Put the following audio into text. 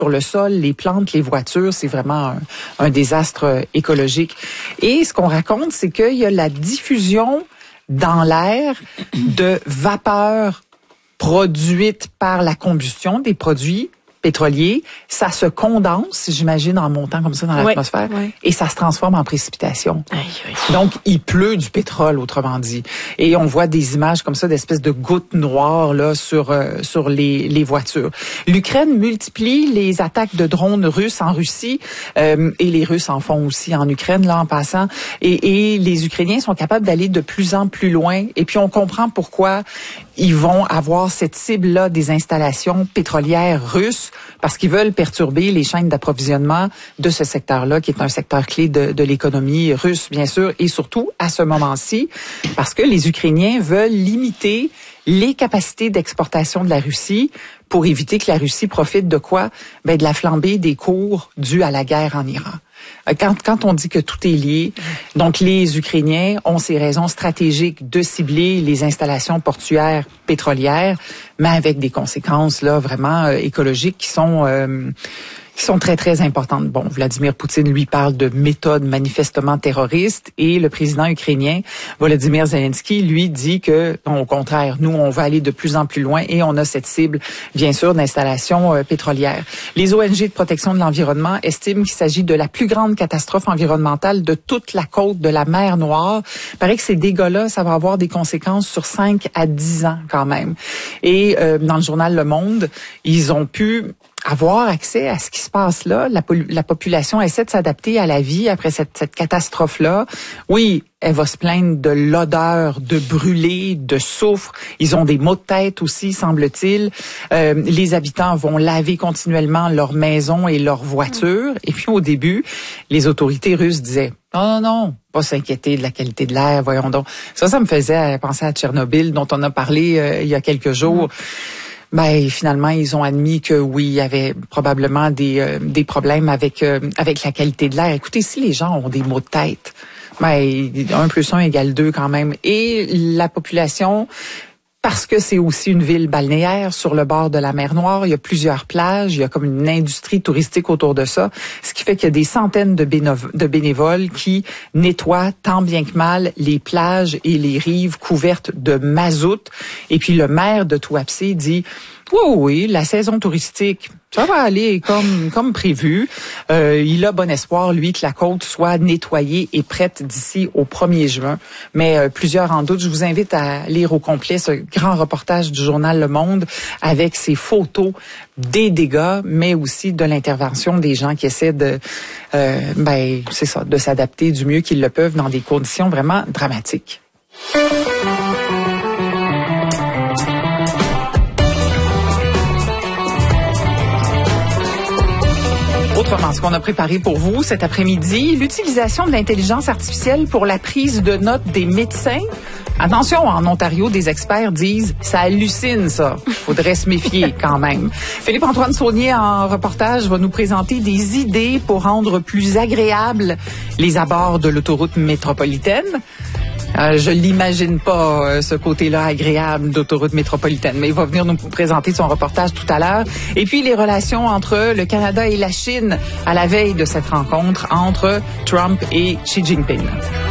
sur le sol, les plantes, les voitures, c'est vraiment un désastre écologique. Et ce qu'on raconte, c'est qu'il y a la diffusion dans l'air de vapeur produite par la combustion des produits pétroliers. Ça se condense, j'imagine, en montant comme ça dans l'atmosphère, et ça se transforme en précipitation. Donc, il pleut du pétrole, autrement dit. Et on voit des images comme ça, d'espèces de gouttes noires là sur les voitures. L'Ukraine multiplie les attaques de drones russes en Russie, et les Russes en font aussi en Ukraine, là, en passant. Et les Ukrainiens sont capables d'aller de plus en plus loin. Et puis, on comprend pourquoi ils vont avoir cette cible-là des installations pétrolières russes, parce qu'ils veulent perturber les chaînes d'approvisionnement de ce secteur-là, qui est un secteur clé de l'économie russe, bien sûr, et surtout à ce moment-ci, parce que les Ukrainiens veulent limiter les capacités d'exportation de la Russie pour éviter que la Russie profite de quoi? Ben, de la flambée des cours dus à la guerre en Iran. Quand on dit que tout est lié, donc les Ukrainiens ont ces raisons stratégiques de cibler les installations portuaires pétrolières, mais avec des conséquences là vraiment écologiques qui sont très, très importantes. Bon, Vladimir Poutine, lui, parle de méthodes manifestement terroristes, et le président ukrainien, Volodymyr Zelensky, lui, dit que, non, au contraire, nous, on va aller de plus en plus loin et on a cette cible, bien sûr, d'installations pétrolières. Les ONG de protection de l'environnement estiment qu'il s'agit de la plus grande catastrophe environnementale de toute la côte de la mer Noire. Il paraît que ces dégâts-là, ça va avoir des conséquences sur 5 à 10 ans quand même. Et dans le journal Le Monde, ils ont pu avoir accès à ce qui se passe là. La population essaie de s'adapter à la vie après cette catastrophe-là. Oui, elle va se plaindre de l'odeur de brûlé, de soufre. Ils ont des maux de tête aussi, semble-t-il. Les habitants vont laver continuellement leurs maisons et leurs voitures. Et puis au début, les autorités russes disaient « Non, pas s'inquiéter de la qualité de l'air, voyons donc. » Ça me faisait penser à Tchernobyl, dont on a parlé il y a quelques jours. Ben, finalement, ils ont admis que oui, il y avait probablement des problèmes avec la qualité de l'air. Écoutez, si les gens ont des maux de tête, ben, 1 + 1 = 2 quand même. Et la population, parce que c'est aussi une ville balnéaire sur le bord de la mer Noire, il y a plusieurs plages, il y a comme une industrie touristique autour de ça, ce qui fait qu'il y a des centaines de bénévoles qui nettoient tant bien que mal les plages et les rives couvertes de mazout. Et puis le maire de Tuapse dit oui, la saison touristique, ça va aller comme prévu. Il a bon espoir, lui, que la côte soit nettoyée et prête d'ici au 1er juin. Mais plusieurs en doutent. Je vous invite à lire au complet ce grand reportage du journal Le Monde avec ses photos des dégâts, mais aussi de l'intervention des gens qui essaient de s'adapter du mieux qu'ils le peuvent dans des conditions vraiment dramatiques. Autrement, ce qu'on a préparé pour vous cet après-midi, l'utilisation de l'intelligence artificielle pour la prise de notes des médecins. Attention, en Ontario, des experts disent « ça hallucine, ça ». Faudrait se méfier quand même. Philippe-Antoine Saunier, en reportage, va nous présenter des idées pour rendre plus agréables les abords de l'autoroute métropolitaine. Je l'imagine pas, ce côté-là agréable d'autoroute métropolitaine, mais il va venir nous présenter son reportage tout à l'heure. Et puis, les relations entre le Canada et la Chine à la veille de cette rencontre entre Trump et Xi Jinping.